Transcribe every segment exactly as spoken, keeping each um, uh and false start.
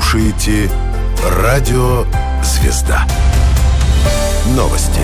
слушаете Радио «Звезда». Новости.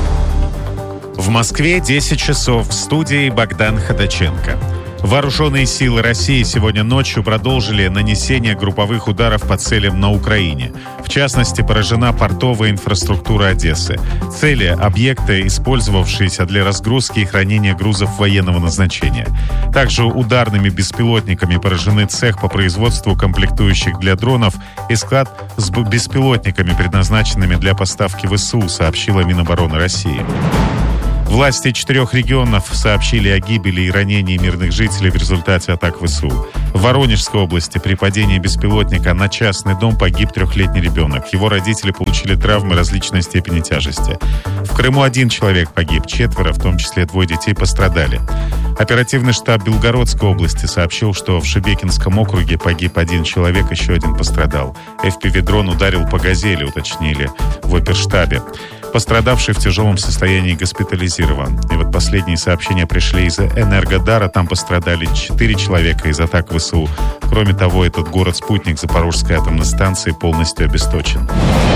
В Москве десять часов. В студии Богдан Ходаченко. Вооруженные силы России сегодня ночью продолжили нанесение групповых ударов по целям на Украине. В частности, поражена портовая инфраструктура Одессы. Цели – объекты, использовавшиеся для разгрузки и хранения грузов военного назначения. Также ударными беспилотниками поражены цех по производству комплектующих для дронов и склад с беспилотниками, предназначенными для поставки ВСУ, сообщила Минобороны России. Власти четырех регионов сообщили о гибели и ранении мирных жителей в результате атак ВСУ. В Воронежской области при падении беспилотника на частный дом погиб трехлетний ребенок. Его родители получили травмы различной степени тяжести. В Крыму один человек погиб, четверо, в том числе двое детей, пострадали. Оперативный штаб Белгородской области сообщил, что в Шебекинском округе погиб один человек, еще один пострадал. эф пи ви-дрон ударил по «Газели», уточнили в оперштабе. Пострадавший в тяжелом состоянии госпитализирован. И вот последние сообщения пришли из Энергодара. Там пострадали четыре человека из атак ВСУ. Кроме того, этот город-спутник Запорожской атомной станции полностью обесточен.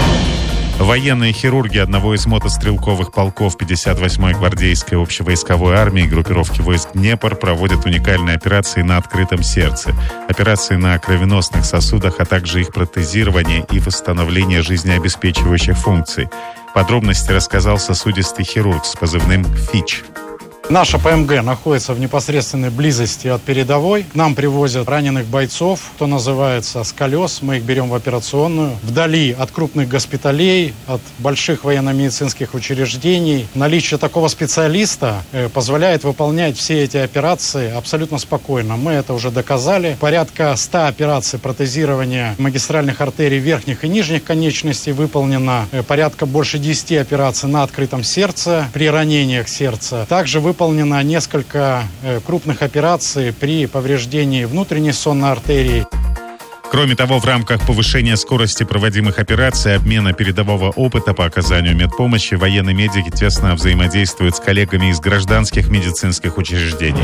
Военные хирурги одного из мотострелковых полков пятьдесят восьмой гвардейской общевойсковой армии группировки войск «Днепр» проводят уникальные операции на открытом сердце, операции на кровеносных сосудах, а также их протезирование и восстановление жизнеобеспечивающих функций. Подробности рассказал сосудистый хирург с позывным «Фич». Наша ПМГ находится в непосредственной близости от передовой. К нам привозят раненых бойцов, что называется, с колес. Мы их берем в операционную. Вдали от крупных госпиталей, от больших военно-медицинских учреждений. Наличие такого специалиста позволяет выполнять все эти операции абсолютно спокойно. Мы это уже доказали. Порядка ста операций протезирования магистральных артерий верхних и нижних конечностей выполнено. Порядка больше десяти операций на открытом сердце при ранениях сердца. Также выполнено Выполнено несколько э, крупных операций при повреждении внутренней сонной артерии. Кроме того, в рамках повышения скорости проводимых операций, обмена передового опыта по оказанию медпомощи, военные медики тесно взаимодействуют с коллегами из гражданских медицинских учреждений.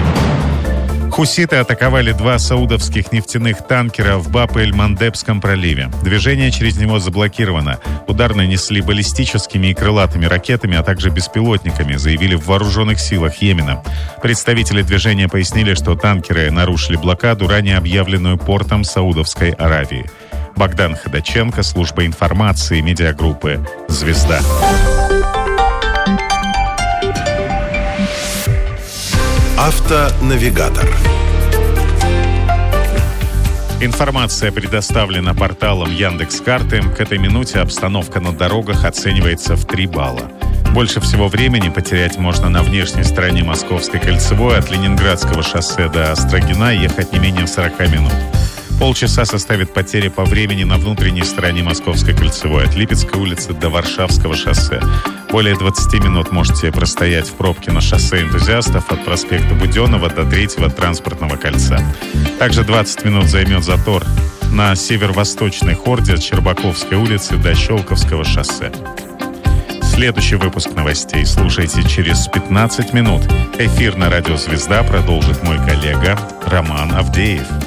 Хуситы атаковали два саудовских нефтяных танкера в Баб-эль-Мандебском проливе. Движение через него заблокировано. Удар нанесли баллистическими и крылатыми ракетами, а также беспилотниками, заявили в вооруженных силах Йемена. Представители движения пояснили, что танкеры нарушили блокаду, ранее объявленную портом Саудовской Аравии. Богдан Ходаченко, служба информации медиагруппы «Звезда». Автонавигатор. Информация предоставлена порталом Яндекс.Карты. К этой минуте обстановка на дорогах оценивается в три балла. Больше всего времени потерять можно на внешней стороне Московской кольцевой. От Ленинградского шоссе до Острогина ехать не менее сорок минут. Полчаса составит потери по времени на внутренней стороне Московской кольцевой. От Липецкой улицы до Варшавского шоссе. Более двадцать минут можете простоять в пробке на шоссе Энтузиастов от проспекта Буденного до третьего транспортного кольца. Также двадцать минут займет затор на северо-восточной хорде от Щербаковской улицы до Щелковского шоссе. Следующий выпуск новостей слушайте через пятнадцать минут. Эфир на радио «Звезда» продолжит мой коллега Роман Авдеев.